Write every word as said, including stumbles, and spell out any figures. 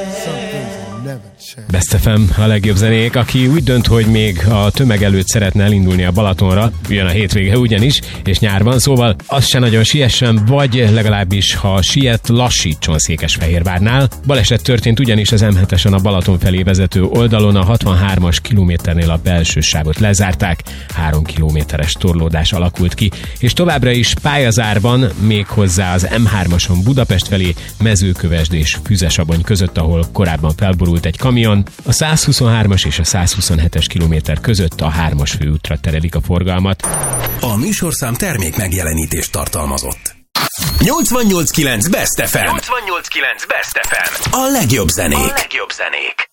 Best ef em, a legjobb zenék. Aki úgy dönt, hogy még a tömeg előtt szeretne elindulni a Balatonra, jön a hétvége ugyanis, és nyár van, szóval az se nagyon siessen, vagy legalábbis, ha siet, lassítson Székesfehérvárnál. Baleset történt ugyanis az em hetesen a Balaton felé vezető oldalon, a hatvanhármas kilométernél a belső sávot lezárták, három kilométeres torlódás alakult ki, és továbbra is pályazár van, méghozzá az em hármason Budapest felé, Mezőkövesd és Füzesabony között, ahol korábban felborult egy kamion. A százhuszonhármas és a százhuszonhetes kilométer között a hármas főútra terelik a forgalmat. A műsorszám termék megjelenítést tartalmazott. nyolcvannyolc kilenc Best ef em. nyolcvannyolc kilenc Best ef em. A legjobb zenék. A legjobb zenék.